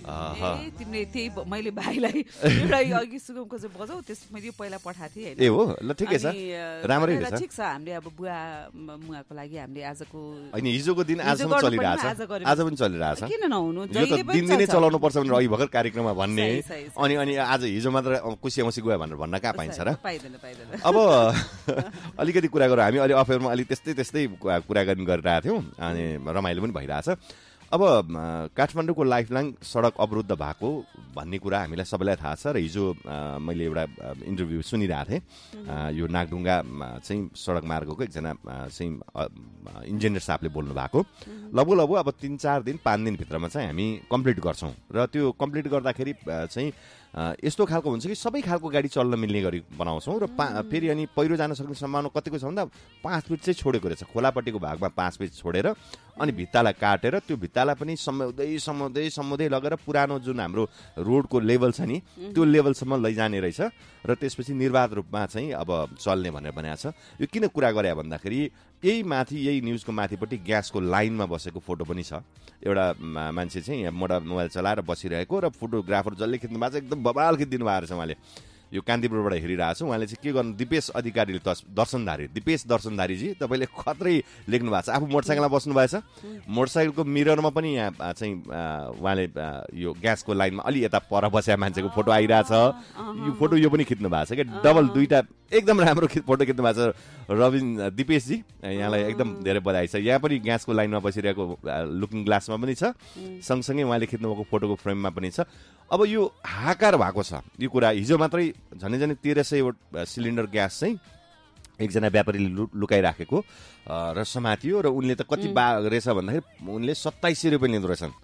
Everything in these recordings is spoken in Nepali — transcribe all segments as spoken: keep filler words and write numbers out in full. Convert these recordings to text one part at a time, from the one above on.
तिमीले त्यही मैले भाइलाई एउटा अघि सुगमको चाहिँ बजाऊ त्यस मैले पहिला पठाएको थिएँ ए हो ल ठिकै छ राम्रै रहेछ ठिक छ हामीले अब बुवा मुवाको लागि हामीले आजको अनि हिजोको दिन आजसम्म चलिरहेछ आज पनि चलिरहेछ किन नहुनु जहिले पनि दिनदिनै चलाउनु पर्छ भनेर अघि भर्खर कार्यक्रममा भन्ने अनि अनि आज हिजो मात्र कुसी औँसी गयो भनेर भन्न कहाँ पाइन्छ र पाइदैन पाइदैन अब अलिकति कुरा गरौँ हामी अलि अफेयरमा अलि त्यस्तै त्यस्तै कुराकानी गरिरहेको थियौँ अनि रमाइलो पनि भइरहेछ अब काठमाडौँको लाइफलाङ सडक अवरुद्ध भएको भन्ने कुरा हामीलाई सबैलाई थाहा छ र हिजो मैले एउटा इन्टरभ्यू सुनिरहेको थिएँ यो नागढुङ्गा चाहिँ सडक मार्गको एकजना चाहिँ इन्जिनियर साहबले बोल्नु भएको लगभग लगभग अब तिन चार दिन पाँच दिनभित्रमा चाहिँ हामी कम्प्लिट गर्छौँ र त्यो कम्प्लिट गर्दाखेरि चाहिँ यस्तो खालको हुन्छ कि सबै खालको गाडी चल्न मिल्ने गरी बनाउँछौँ र पा फेरि अनि पहिरो जान सक्ने सम्भावना कतिको छ भन्दा पाँच फिट चाहिँ छोडेको रहेछ खोलापट्टिको भागमा पाँच फिट छोडेर अनि भित्तालाई काटेर त्यो भित्तालाई पनि समाउँदै समाउँदै समाउँदै लगेर पुरानो जुन हाम्रो रोडको लेभल छ नि त्यो लेभलसम्म लैजाने रहेछ र त्यसपछि निर्वाध रूपमा चाहिँ अब चल्ने भनेर भनेको छ यो किन कुरा गरे भन्दाखेरि यही माथि यही न्युजको माथिपट्टि ग्यासको लाइनमा बसेको फोटो पनि छ एउटा मान्छे चाहिँ यहाँ मोडा मोबाइल चलाएर बसिरहेको र फोटोग्राफर जसले खिच्नु भएको छ एकदम बबाल खिचिदिनु भएको रहेछ उहाँले यो कान्तिपुरबाट हेरिरहेको छु उहाँले चाहिँ के गर्नु दिपेश अधिकारी दर्शनधारी दिपेश दर्शनधारीजी तपाईँले खत्रै लेख्नु भएको छ आफू मोटरसाइकलमा बस्नु भएछ मोटरसाइकलको मिररमा पनि यहाँ चाहिँ उहाँले यो ग्यासको लाइनमा अलि यता पर बसेको मान्छेको फोटो आइरहेछ यो फोटो यो पनि खिच्नु भएको छ क्या डबल दुईवटा एकदम राम्रो फोटो खिच्नु भएको छ रविन दिपेशजी यहाँलाई एकदम धेरै बधाई छ यहाँ पनि ग्यासको लाइनमा बसिरहेको लुकिङ ग्लासमा पनि छ सँगसँगै उहाँले खिच्नुभएको फोटोको फ्रेममा पनि छ अब यो हाकार भएको छ यो कुरा हिजो मात्रै झनै झनै तेह्र सय सिलिन्डर ग्यास चाहिँ एकजना व्यापारीले लु लुकाइराखेको र समातियो र उनले त कति बा रहेछ भन्दाखेरि उनले सत्ताइस सय रुपियाँ लिँदो रहेछन्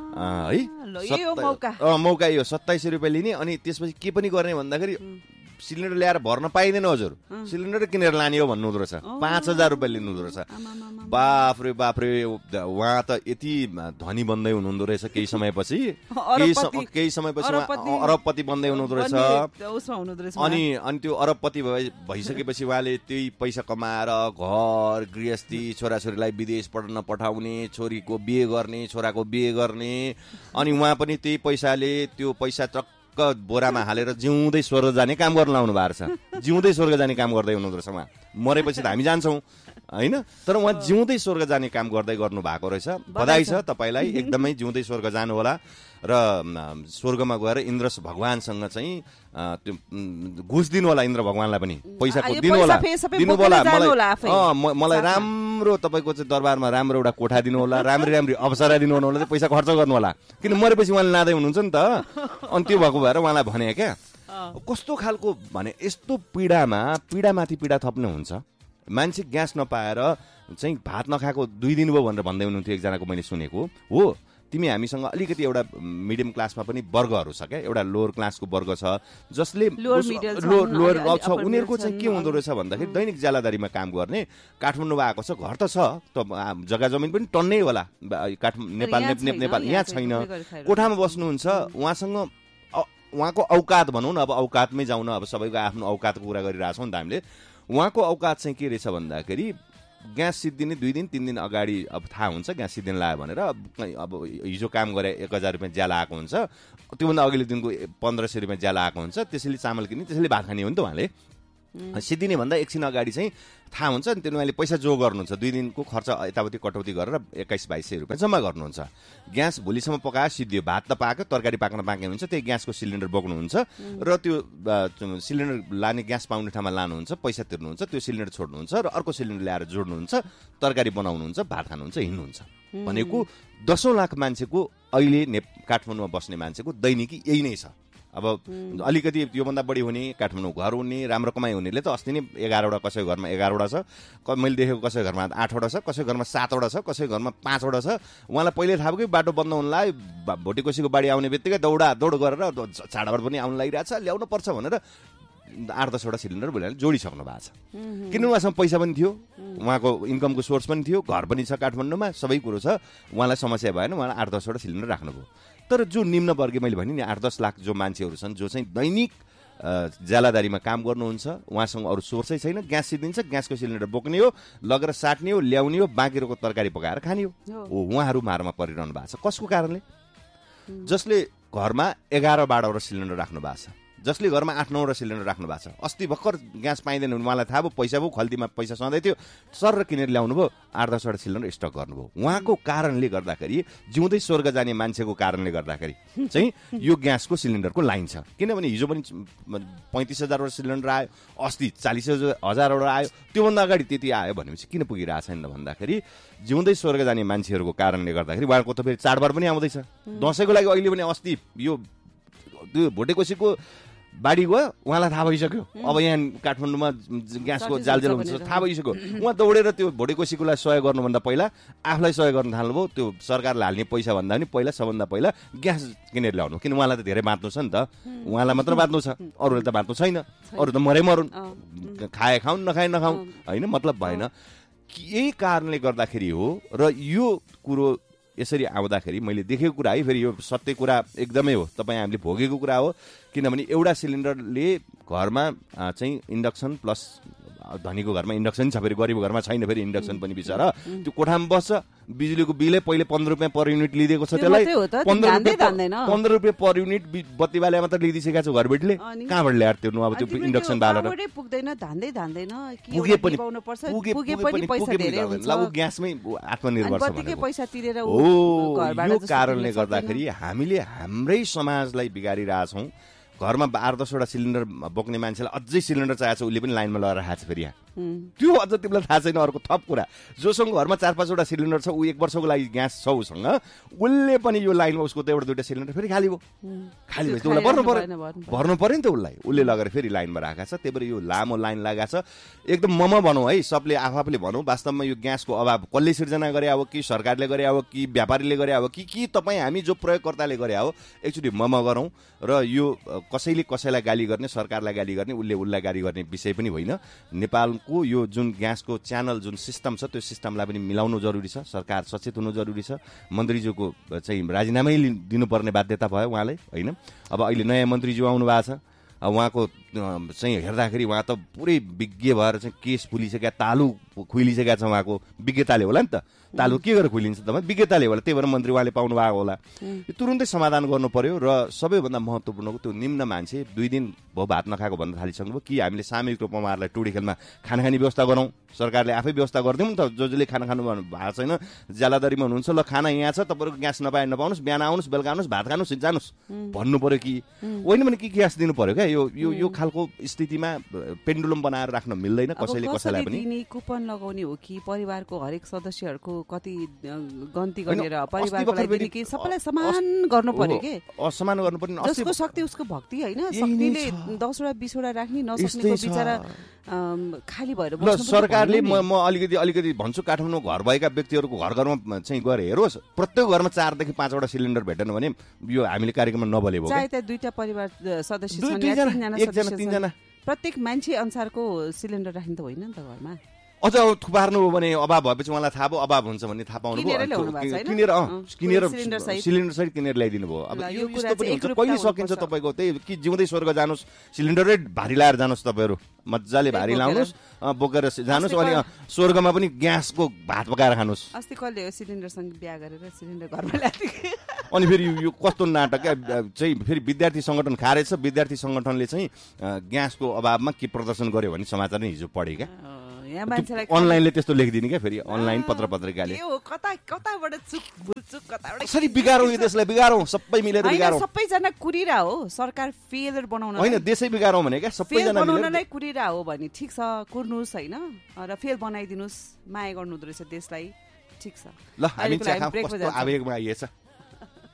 है मौका यो सत्ताइस सय रुपियाँ लिने अनि त्यसपछि के पनि गर्ने भन्दाखेरि सिलिन्डर ल्याएर भर्न पाइँदैन हजुर सिलिन्डर किनेर लाने हो भन्नुहुँदो रहेछ पाँच हजार रुपियाँ लिनुहुँदो रहेछ बाफ्रे बाफ्रे उहाँ त यति धनी बन्दै हुनुहुँदो रहेछ केही समयपछि केही समयपछि अरबपति बन्दै हुनुहुँदो रहेछ अनि अनि त्यो अरबपति भइसकेपछि उहाँले त्यही पैसा कमाएर घर गृहस्थी छोराछोरीलाई विदेश पढ्न पठाउने छोरीको बिहे गर्ने छोराको बिहे गर्ने अनि उहाँ पनि त्यही पैसाले त्यो पैसा चक्क बोरामा हालेर जिउँदै स्वर्ग जाने काम गर्न लाउनु भएको छ जिउँदै स्वर्ग जाने काम गर्दै हुनुहुँदो रहेछ उहाँ मरेपछि त हामी जान्छौँ होइन तर उहाँ जिउँदै स्वर्ग जाने काम गर्दै गर्नु भएको रहेछ बधाई छ तपाईँलाई एकदमै जिउँदै स्वर्ग जानु होला र स्वर्गमा गएर इन्द्र भगवानसँग चाहिँ त्यो घुस दिनु होला इन्द्र भगवानलाई पनि पैसाको दिनु होला दिनु होला मलाई मलाई राम्रो तपाईँको चाहिँ दरबारमा राम्रो एउटा कोठा दिनु होला राम्री राम्री अवसरा दिनु होला पैसा खर्च गर्नु होला किन मरेपछि उहाँले लाँदै हुनुहुन्छ नि त अनि त्यो भएको भएर उहाँलाई भने क्या कस्तो खालको भने यस्तो पीडामा पीडामाथि पीडा थप्ने हुन्छ मान्छे ग्यास नपाएर चाहिँ भात नखाएको दुई दिन भयो भनेर भन्दै हुनुहुन्थ्यो एकजनाको मैले सुनेको हो तिमी हामीसँग अलिकति एउटा मिडियम क्लासमा पनि वर्गहरू छ क्या एउटा लोवर क्लासको वर्ग छ जसले लोवर छ उनीहरूको चाहिँ के हुँदो रहेछ भन्दाखेरि दैनिक ज्यालादारीमा काम गर्ने काठमाडौँमा आएको छ घर त छ त जग्गा जमिन पनि टन्नै होला काठमाडौँ नेपाल नेपाल यहाँ छैन कोठामा बस्नुहुन्छ उहाँसँग उहाँको औकात भनौँ न अब औकातमै जाउँ न अब सबैको आफ्नो औकातको कुरा गरिरहेछौँ नि त हामीले उहाँको औकात चाहिँ के रहेछ भन्दाखेरि ग्यास सिद्धिने दुई दिन तिन दिन अगाडि अब थाहा हुन्छ ग्यास सिद्धिन लाग्यो भनेर अब हिजो काम गरे एक हजार रुपियाँ ज्याला आएको हुन्छ त्योभन्दा अघिल्लो दिनको पन्ध्र सय रुपियाँ ज्याला आएको हुन्छ त्यसैले चामल किन्ने त्यसैले भात खाने हो नि त उहाँले सिद्धिने भन्दा एकछिन अगाडि चाहिँ थाहा हुन्छ नि त्यो उहाँले पैसा जो गर्नुहुन्छ दुई दिनको खर्च यताउति कटौती गरेर एक्काइस बाइस सय रुपियाँ जम्मा गर्नुहुन्छ ग्यास भोलिसम्म पकायो सिद्धियो भात त पाक्यो तरकारी पाक्न पाके हुन्छ त्यही ग्यासको सिलिन्डर बोक्नुहुन्छ र त्यो सिलिन्डर लाने ग्यास पाउने ठाउँमा लानुहुन्छ पैसा तिर्नुहुन्छ त्यो सिलिन्डर छोड्नुहुन्छ र अर्को सिलिन्डर ल्याएर जोड्नुहुन्छ तरकारी बनाउनुहुन्छ भात खानुहुन्छ हिँड्नुहुन्छ भनेको दसौँ लाख मान्छेको अहिले ने काठमाडौँमा बस्ने मान्छेको दैनिकी यही नै छ अब अलिकति योभन्दा बढी हुने काठमाडौँ घर हुने राम्रो कमाइ हुनेले त अस्ति नै एघारवटा कसैको घरमा एघारवटा छ मैले देखेको कसैको घरमा आठवटा छ कसैको घरमा सातवटा छ कसैको घरमा पाँचवटा छ उहाँलाई पहिले थाहा भयो कि बाटो बन्द हुनलाई भोटेकोसीको बाढी आउने बित्तिकै दौडा दौड गरेर चाडबाड पनि आउनु लागिरहेको छ ल्याउनु पर्छ भनेर आठ दसवटा सिलिन्डर बोलेर जोडिसक्नु भएको छ किन उहाँसँग पैसा पनि थियो उहाँको इन्कमको सोर्स पनि थियो घर पनि छ काठमाडौँमा सबै कुरो छ उहाँलाई समस्या भएन उहाँलाई आठ दसवटा सिलिन्डर राख्नुभयो तर जो निम्न वर्गीय मैले भने नि आठ दस लाख जो मान्छेहरू छन् जो चाहिँ दैनिक ज्यालादारीमा काम गर्नुहुन्छ उहाँसँग अरू सोर्सै छैन ग्यास सिद्धिन्छ ग्यासको सिलिन्डर बोक्ने हो लगेर साट्ने हो ल्याउने हो बाँकी रोको तरकारी पकाएर खाने हो उहाँहरू मारमा परिरहनु भएको छ कसको कारणले जसले घरमा एघार बाह्रवटा सिलिन्डर राख्नु भएको छ, जसले घरमा आठ नौवटा सिलिन्डर राख्नु भएको छ, अस्ति भर्खर ग्यास पाइँदैन भने उहाँलाई थाहा भयो, पैसा भयो, खल्तीमा पैसा सधैँ थियो, सर किनेर ल्याउनु भयो, आठ दसवटा सिलिन्डर स्टक गर्नुभयो। उहाँको कारणले गर्दाखेरि, जिउँदै स्वर्ग जाने मान्छेको कारणले गर्दाखेरि चाहिँ यो ग्यासको सिलिन्डरको लाइन छ। किनभने हिजो पनि पैँतिस हजारवटा सिलिन्डर आयो, अस्ति चालिस हजारवटा आयो, त्योभन्दा अगाडि त्यति आयो भनेपछि किन पुगिरहेको छैन भन्दाखेरि जिउँदै स्वर्ग जाने मान्छेहरूको कारणले गर्दाखेरि उहाँको त फेरि चाडबाड पनि आउँदैछ। दसैँको लागि अहिले पनि अस्ति यो त्यो भोटेकोसीको बाढी गयो, उहाँलाई थाहा भइसक्यो अब यहाँ काठमाडौँमा ग्यासको जालजेल हुन्छ थाहा भइसक्यो। उहाँ दौडेर त्यो भोटेकोसीकोलाई सहयोग गर्नुभन्दा पहिला आफूलाई सहयोग गर्न थाल्नुभयो। त्यो सरकारले हाल्ने पैसा भन्दा पनि पहिला सबभन्दा पहिला ग्यास किनेर ल्याउनु, किन उहाँलाई त धेरै बाँच्नु छ नि त, उहाँलाई मात्र बाँच्नु छ, अरूले त बाँच्नु छैन, अरू त मरै मरुन्, खाए खाउन् नखाए नखाउन्, होइन मतलब भएन। यही कारणले गर्दाखेरि हो। र यो कुरो यसरी आउँदाखेरि मैले देखेको कुरा है, फेरि यो सत्य कुरा एकदमै हो, तपाईँ हामीले भोगेको कुरा हो। किनभने एउटा सिलिन्डरले घरमा चाहिँ इन्डक्सन प्लस धनीको घरमा इन्डक्सन छ, फेरि गरिबको घरमा छैन, फेरि इन्डक्सन पनि बिचरा त्यो कोठामा बस्छ, बिजुलीको बिलै पहिले पन्ध्र रुपियाँ पर युनिट लिइदिएको छ, त्यसलाई पन्ध्र रुपियाँ पन्ध्र रुपियाँ पर युनिट बत्ती बाले मात्र लिइदिइसकेको छ घरबेटीले, कहाँबाट ल्याएर तिर्नु अब त्यो इन्डक्सन बालेर पुग्दैन, धान्दै धान्दैन पुगे पनि पुगे पनि पैसा धेरै हुन्छ, ल उ ग्यासमै आत्मनिर्भर छ भनेको पैसा तिरेर हो। यो कारणले गर्दाखेरि हामीले हाम्रै समाजलाई बिगारिरहेछौँ। घरमा आठ दसवटा सिलिन्डर बोक्ने मान्छेलाई अझै सिलिन्डर चाहिएको छ, उसले पनि लाइनमा लगाएर राखेको छ। फेरि यहाँ त्यो अझ तिमीलाई थाहा छैन। अर्को थप कुरा, जोसँग घरमा चार पाँचवटा सिलिन्डर छ, ऊ एक वर्षको लागि ग्यास छ उसँग, उसले पनि यो लाइनमा उसको त एउटा दुइटा सिलिन्डर फेरि खाली भयो, खाली भयो, उसलाई भर्नु पर्यो भर्नु पर्यो नि त उसलाई, उसले लगेर फेरि लाइनमा राखेको छ। त्यही भएर यो लामो लाइन लगाएको छ। एकदम मम भनौँ है, सबले आफ आफूले भनौँ, वास्तवमा यो ग्यासको अभाव कसले सिर्जना गरे हो, कि सरकारले गरे हो, कि व्यापारीले गरे हो, कि कि तपाईँ हामी जो प्रयोगकर्ताले गरे हो। एकचोटि मम गरौँ। र यो कसैले कसैलाई गाली गर्ने, सरकारलाई गाली गर्ने, उसले उसलाई गाली गर्ने विषय पनि होइन। नेपालको यो जुन ग्यासको च्यानल जुन सिस्टम छ, त्यो सिस्टमलाई पनि मिलाउनु जरुरी छ। सरकार सचेत हुनु जरुरी छ। मन्त्रीज्यूको चाहिँ राजीनामै दिनुपर्ने बाध्यता भयो उहाँलाई, होइन। अब अहिले नयाँ मन्त्रीज्यू आउनु भएको छ, उहाँको चाहिँ हेर्दाखेरि उहाँ त पुरै विज्ञ भएर चाहिँ केस फुलिसकेका, तालु खुइलिसकेका छ उहाँको, विज्ञताले होला नि त। तालु के गरेर खुलिन्छ त, विज्ञताले होला, त्यही भएर मन्त्री उहाँले पाउनु भएको होला। यो तुरुन्तै समाधान गर्नु पर्यो। र सबैभन्दा महत्त्वपूर्णको त्यो निम्न मान्छे दुई दिन भयो भात नखाएको भन्न थालिसक्नुभयो कि हामीले सामूहिक रूपमा उहाँहरूलाई टुडी खेलमा खाना खाने व्यवस्था गरौँ, सरकारले आफै व्यवस्था गरिदिउँ नि त। जो जसले खाना खानु भएको छैन, ज्यालादारीमा हुनुहुन्छ, ल खाना यहाँ छ, तपाईँको ग्यास नपाए नपाउनुहोस्, बिहान आउनुहोस्, बेलुका आउनुहोस्, भात खानुहोस्, जानुहोस् भन्नु पर्यो कि होइन भने के ग्यास दिनु पर्यो क्या। यो यो यो खालको स्थितिमा पेन्डुलम बनाएर राख्न मिल्दैन कसैले कसैलाई पनि। कुपन लगाउने हो कि परिवारको हरेक सदस्यहरूको कति गन्ती गरेर परिवारको लागि कि सबैलाई समान गर्नु पर्यो के, असमान गर्नु पर्ने, जसको शक्ति उसको भक्ति, होइन। शक्तिले दसवटा बिसवटा राख्ने नसक्नेको बिचरा खाली भएर ल सरकारले म म अलिकति अलिकति भन्छु, काठमाडौँ घर भएका व्यक्तिहरूको घर घरमा चाहिँ गएर हेरोस्, प्रत्येक घरमा चारदेखि पाँचवटा सिलिन्डर भेटेन भने यो हामीले कार्यक्रममा नबले भयो। चाहे त्यहाँ दुईटा परिवार सदस्य छन्, एकजना तीनजना, प्रत्येक मान्छे अनुसारको सिलिन्डर राख्ने त होइन नि त घरमा। अझ थुपार्नु हो भने अभाव भएपछि उहाँलाई थाहा भयो, अभाव हुन्छ भन्ने थाहा पाउनु भयो, किनेर किनेर सिलिन्डर सहित किनेर ल्याइदिनु भयो। अब यो यस्तो पनि हुन्छ, कहिले सकिन्छ तपाईँको त्यही कि जिउँदै स्वर्ग जानुहोस्, सिलिन्डरै भारी लाएर जानुहोस्, तपाईँहरू मजाले भारी लाउनुहोस्, बोकेर जानुहोस्, अनि स्वर्गमा पनि ग्यासको भात पकाएर खानुहोस्। अस्ति कसले सिलिन्डरसँग बिहा गरेर सिलिन्डर घरमा ल्याएको, अनि फेरि यो कस्तो नाटक चाहिँ फेरि विद्यार्थी सङ्गठन खारेछ, विद्यार्थी सङ्गठनले चाहिँ ग्यासको अभावमा के प्रदर्शन गर्यो भन्ने समाचार नै हिजो पढेँ क्या। अनलाइनले त्यस्तो लेखिदिने क्या, फेरि अनलाइन पत्र पत्रिकाले कसरी बिगारौँ यो देशलाई, बिगारौँ सबै मिलेर बिगारौँ। सबैजना कुरिरा हो, सरकार फेलर बनाउन होइन, देशै बिगारौँ भने क्या, सबैजना बनाउनलाई कुरिरा हो भने ठिक छ, कुर्नुहोस् होइन, र फेल बनाइदिनुहोस्, माया गर्नु हुँदो रहेछ देशलाई, ठिक छ। ल हामी चाहिँ कस्तो आवेगमा आइएछ।